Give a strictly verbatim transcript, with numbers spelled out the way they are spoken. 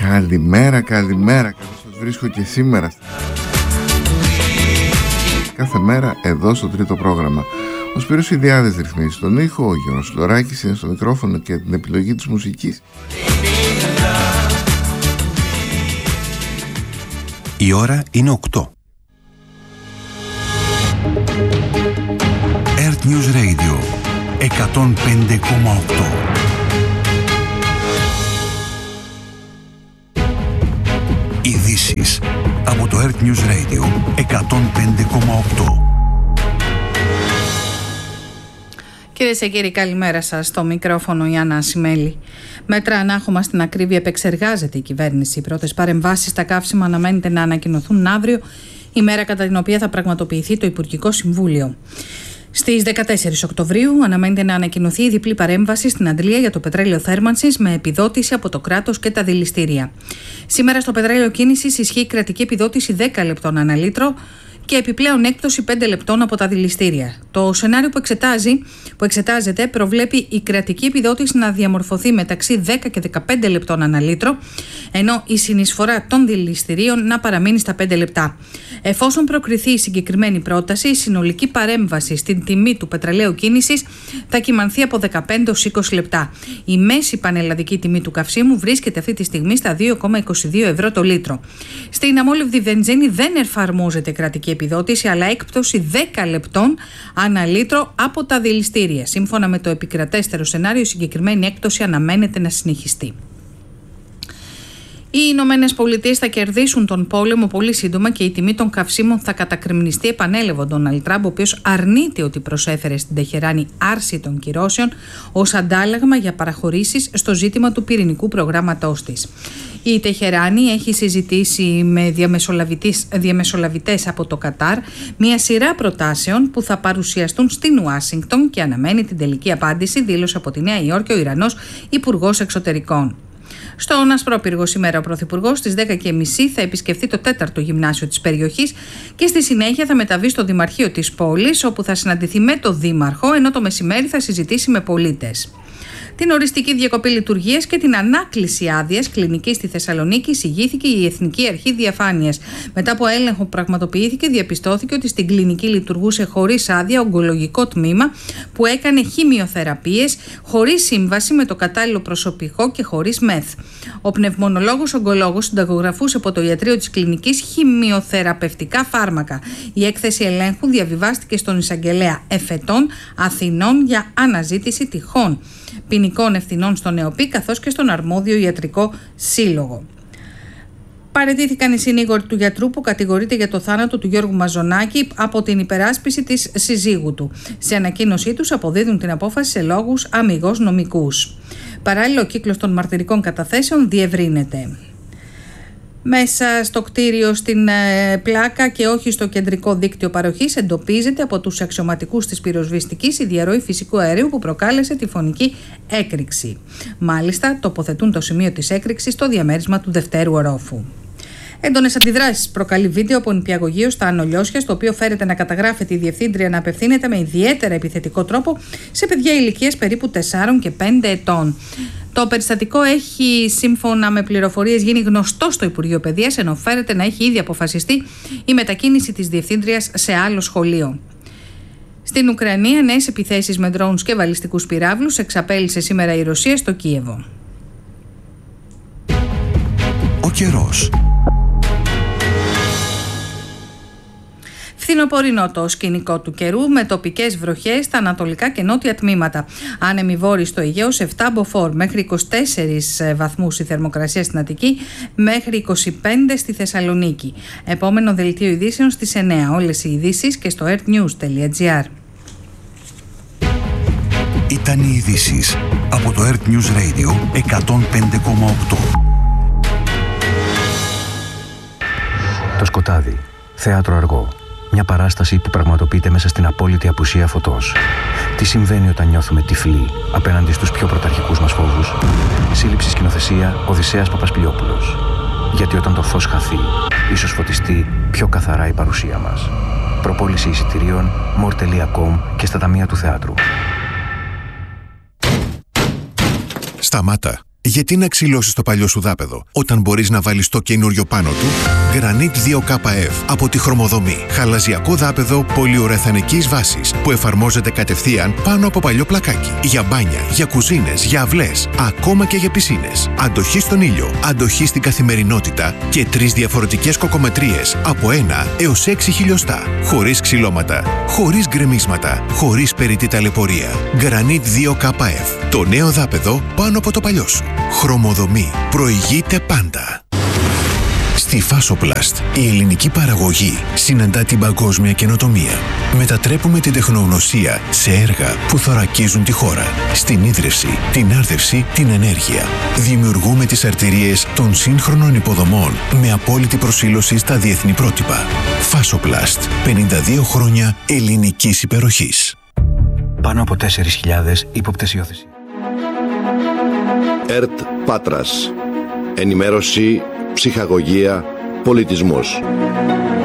Καλημέρα, καλημέρα. Καλώς σας βρίσκω και σήμερα. Κάθε μέρα εδώ στο τρίτο πρόγραμμα. Ο Σπύρος Ιδιάδης ρυθμίζει τον ήχο, ο Γιώργος Λωράκης είναι στο μικρόφωνο και την επιλογή της μουσικής. Η ώρα είναι οκτώ. Earth News Radio εκατόν πέντε κόμμα οκτώ. Ειδήσεις από το Earth News Radio εκατόν πέντε κόμμα οκτώ. Κυρίες και κύριοι, καλημέρα σας. Στο μικρόφωνο η Άννα Ασημέλη. Μέτρα ανάχωμα στην ακρίβεια επεξεργάζεται η κυβέρνηση. Οι πρώτες παρεμβάσεις στα καύσιμα αναμένεται να ανακοινωθούν αύριο, η μέρα κατά την οποία θα πραγματοποιηθεί το Υπουργικό Συμβούλιο. Στις δεκατέσσερις Οκτωβρίου αναμένεται να ανακοινωθεί η διπλή παρέμβαση στην αντλία για το πετρέλαιο θέρμανσης με επιδότηση από το κράτος και τα δηληστήρια. Σήμερα στο πετρέλαιο κίνησης ισχύει κρατική επιδότηση δέκα λεπτών ανά λίτρο και επιπλέον έκπτωση πέντε λεπτών από τα δηληστήρια. Το σενάριο που, εξετάζει, που εξετάζεται προβλέπει η κρατική επιδότηση να διαμορφωθεί μεταξύ δέκα και δεκαπέντε λεπτών ανά λίτρο, ενώ η συνεισφορά των δηληστηρίων να παραμείνει στα πέντε λεπτά. Εφόσον προκριθεί η συγκεκριμένη πρόταση, η συνολική παρέμβαση στην τιμή του πετρελαίου κίνησης θα κυμανθεί από δεκαπέντε έως είκοσι λεπτά. Η μέση πανελλαδική τιμή του καυσίμου βρίσκεται αυτή τη στιγμή στα δύο κόμμα είκοσι δύο ευρώ το λίτρο. Στην αμόλυβδη βενζίνη δεν εφαρμόζεται κρατική επιδότηση, αλλά έκπτωση δέκα λεπτών ανά λίτρο από τα δηληστήρια. Σύμφωνα με το επικρατέστερο σενάριο, η συγκεκριμένη έκπτωση αναμένεται να συνεχιστεί. Οι Ηνωμένες Πολιτείες θα κερδίσουν τον πόλεμο πολύ σύντομα και η τιμή των καυσίμων θα κατακριμνιστεί, επανέλευε ο Ντόναλντ Τραμπ, ο οποίος αρνείται ότι προσέφερε στην Τεχεράνη άρση των κυρώσεων ως αντάλλαγμα για παραχωρήσεις στο ζήτημα του πυρηνικού προγράμματός της. Η Τεχεράνη έχει συζητήσει με διαμεσολαβητές από το Κατάρ μια σειρά προτάσεων που θα παρουσιαστούν στην Ουάσιγκτον και αναμένει την τελική απάντηση, δήλωσε από τη Νέα Υόρκη ο Ιρανός Υπουργός Εξωτερικών. Στον Ασπρόπυργο σήμερα ο Πρωθυπουργός στις δέκα και μισή θα επισκεφθεί το τέταρτο γυμνάσιο της περιοχής και στη συνέχεια θα μεταβεί στο Δημαρχείο της πόλης, όπου θα συναντηθεί με το Δήμαρχο, ενώ το μεσημέρι θα συζητήσει με πολίτες. Την οριστική διακοπή λειτουργίας και την ανάκληση άδειας κλινικής στη Θεσσαλονίκη εισηγήθηκε η Εθνική Αρχή Διαφάνειας. Μετά από έλεγχο που πραγματοποιήθηκε, διαπιστώθηκε ότι στην κλινική λειτουργούσε χωρίς άδεια ογκολογικό τμήμα που έκανε χημειοθεραπείες χωρίς σύμβαση με το κατάλληλο προσωπικό και χωρίς μεθ. Ο πνευμονολόγος ογκολόγος συνταγογραφούσε από το ιατρείο της κλινικής χημειοθεραπευτικά φάρμακα. Η έκθεση ελέγχου διαβιβάστηκε στον εισαγγελέα Εφετών Αθηνών για αναζήτηση τυχών ποινικών ευθυνών στον ΕΟΠΗ καθώς και στον αρμόδιο ιατρικό σύλλογο. Παραιτήθηκαν οι συνήγοροι του γιατρού που κατηγορείται για το θάνατο του Γιώργου Μαζονάκη από την υπεράσπιση της συζύγου του. Σε ανακοίνωσή τους αποδίδουν την απόφαση σε λόγους αμιγώς νομικούς. Παράλληλα, ο κύκλος των μαρτυρικών καταθέσεων διευρύνεται. Μέσα στο κτίριο στην ε, Πλάκα και όχι στο κεντρικό δίκτυο παροχής εντοπίζεται από τους αξιωματικούς της πυροσβεστικής η διαρροή φυσικού αερίου που προκάλεσε τη φωνική έκρηξη. Μάλιστα, τοποθετούν το σημείο της έκρηξης στο διαμέρισμα του δευτέρου ορόφου. Έντονες αντιδράσεις προκαλεί βίντεο από νηπιαγωγείο στα Ανολιώσια, στο οποίο φέρεται να καταγράφεται η διευθύντρια να απευθύνεται με ιδιαίτερα επιθετικό τρόπο σε παιδιά ηλικίας περίπου τεσσάρων και πέντε ετών. Το περιστατικό έχει, σύμφωνα με πληροφορίες, γίνει γνωστό στο Υπουργείο Παιδείας, ενώ φέρεται να έχει ήδη αποφασιστεί η μετακίνηση της διευθύντριας σε άλλο σχολείο. Στην Ουκρανία, νέες επιθέσεις με ντρόουνς και βαλιστικούς πυράβλους εξαπέλυσε σήμερα η Ρωσία στο Κίεβο. Ο καιρός. Φθινοπορεινό το σκηνικό του καιρού με τοπικές βροχές στα ανατολικά και νότια τμήματα. Άνεμοι βόρειοι στο Αιγαίο σε επτά μποφόρ, μέχρι είκοσι τέσσερις βαθμούς η θερμοκρασία στην Αττική, μέχρι είκοσι πέντε στη Θεσσαλονίκη. Επόμενο δελτίο ειδήσεων στις εννιά. Όλες οι ειδήσεις και στο earthnews τελεία gr. Ήταν οι ειδήσεις από το Earth News Radio εκατόν πέντε κόμμα οκτώ. Το σκοτάδι. Θέατρο αργό. Μια παράσταση που πραγματοποιείται μέσα στην απόλυτη απουσία φωτός. Τι συμβαίνει όταν νιώθουμε τυφλοί απέναντι στους πιο πρωταρχικούς μας φόβους. Σύλληψη σκηνοθεσία Οδυσσέας Παπασπιλιόπουλος. Γιατί όταν το φως χαθεί, ίσως φωτιστεί πιο καθαρά η παρουσία μας. Προπόληση εισιτηρίων more τελεία com και στα ταμεία του θεάτρου. Σταμάτα. Γιατί να ξυλώσεις το παλιό σου δάπεδο όταν μπορείς να βάλεις το καινούριο πάνω του? Granit δύο K F από τη Χρωμοδομή. Χαλαζιακό δάπεδο πολυουρεθανικής βάσης που εφαρμόζεται κατευθείαν πάνω από παλιό πλακάκι. Για μπάνια, για κουζίνες, για αυλές, ακόμα και για πισίνες. Αντοχή στον ήλιο, αντοχή στην καθημερινότητα και τρεις διαφορετικές κοκομετρίες από ένα έως έξι χιλιοστά. Χωρίς ξυλώματα, χωρίς γκρεμίσματα, χωρίς περιττή ταλαιπωρία. Granit δύο K F. Το νέο δάπεδο πάνω από το παλιό σου. Χρωμοδομή. Προηγείται πάντα. Στη Fasoplast, η ελληνική παραγωγή συναντά την παγκόσμια καινοτομία. Μετατρέπουμε την τεχνογνωσία σε έργα που θωρακίζουν τη χώρα. Στην ίδρυυση, την άρδευση, την ενέργεια. Δημιουργούμε τις αρτηρίες των σύγχρονων υποδομών με απόλυτη προσήλωση στα διεθνή πρότυπα. Fasoplast. πενήντα δύο χρόνια ελληνικής υπεροχής. Πάνω από τέσσερις χιλιάδες ύποπτες υιοθεσίες. ΕΡΤ Πάτρας. Ενημέρωση, ψυχαγωγία, πολιτισμός.